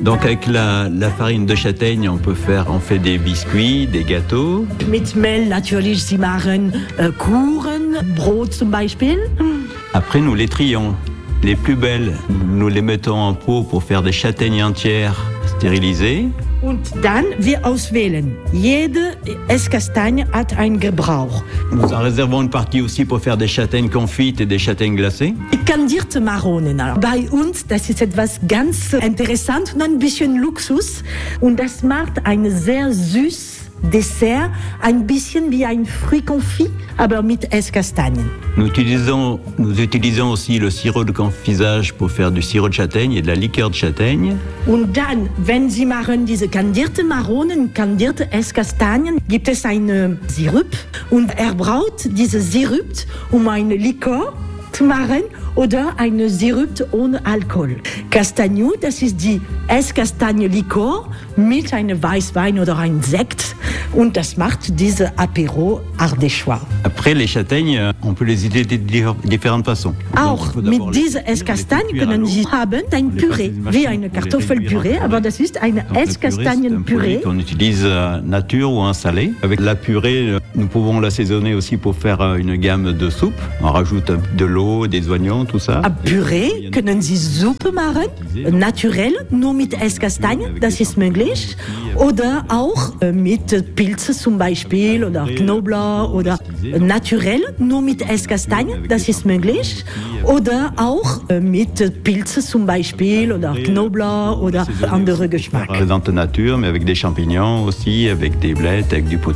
Donc avec la farine de châtaigne, on fait des biscuits, des gâteaux. Mit Mehl natürlich, sie machen Kuchen, Brot zum Beispiel. Après, nous les trions. Les plus belles, nous les mettons en pot pour faire des châtaignes entières stérilisées. Und dann wir auswählen. Jede Esskastagne hat einen Gebrauch. Nous en réservons une partie aussi pour faire des châtaignes confites et des châtaignes glacées. Kandierte Maronen. Bei uns, das ist etwas ganz interessant und ein bisschen Luxus. Und das macht ein sehr süßes Dessert, ein bisschen wie ein Fruit confit, aber mit Esskastagnen. Nous utilisons aussi le sirop de confisage pour faire du sirop de châtaigne et de la liqueur de châtaigne. Und dann, wenn Sie machen diese kandierte Maronen, kandierte Esskastagnen, gibt es einen Sirup und braut diese Sirup, eine Likör zu machen oder eine Sirup ohne Alkohol. Castagno, das ist die Esskastagne-Likör mit einem Weißwein oder einem Sekt und das macht diese Apéro ardéchois. Après, les châtaignes, on peut les utiliser de différentes façons. Auch mit dieser Esskastagne können Sie haben ein Püree, wie eine Kartoffelpüree, aber das ist eine Esskastagnenpüree. On utilise nature ou un salé. Avec la purée, nous pouvons l'assaisonner aussi pour faire une gamme de soupe. On rajoute de l'eau, des oignons, tout ça. Püree können Sie Suppe machen, naturell, nur mit Esskastagne, das ist möglich. Oder auch mit Pilze zum Beispiel oder Knoblauch oder naturell, nur mit Esskastagne, das ist möglich. Oder auch mit Pilze zum Beispiel oder Knoblauch oder andere Geschmack. Présente nature, mais avec des champignons aussi, avec des blettes, avec du potiron.